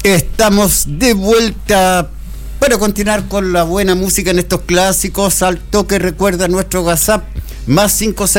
Estamos de vuelta para continuar con la buena música en estos clásicos. Al toque, recuerda nuestro WhatsApp más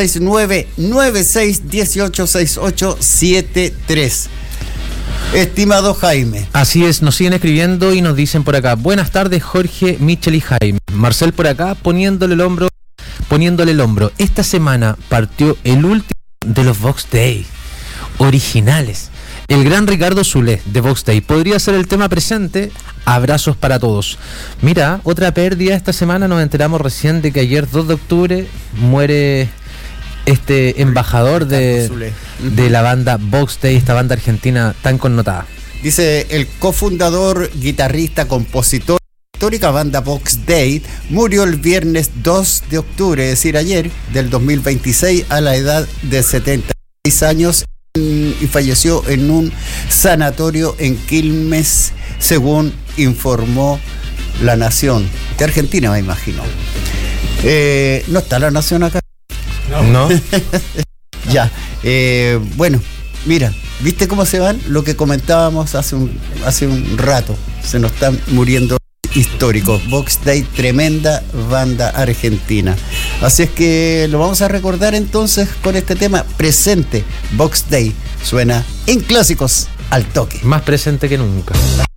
569-9618-6873. Estimado Jaime. Así es, nos siguen escribiendo y nos dicen por acá: buenas tardes, Jorge, Michel y Jaime. Marcel por acá poniéndole el hombro. Esta semana partió el último de los Vox Day originales. El gran Ricardo Zulé de Vox Day podría ser el tema presente. Abrazos para todos. Mira, otra pérdida esta semana. Nos enteramos recién de que ayer 2 de octubre muere este embajador de la banda Vox Day, esta banda argentina tan connotada. Dice el cofundador, guitarrista, compositor de la histórica banda Vox Day, murió el viernes 2 de octubre, es decir, ayer, del 2026, a la edad de 76 años. Y falleció en un sanatorio en Quilmes, según informó La Nación, de Argentina, me imagino. ¿No está La Nación acá? No. Ya. Bueno, mira, ¿viste cómo se van? Lo que comentábamos hace un rato. Se nos están muriendo históricos. Vox Day, tremenda banda argentina. Así es que lo vamos a recordar entonces con este tema presente. Vox Day suena en Clásicos al Toque. Más presente que nunca.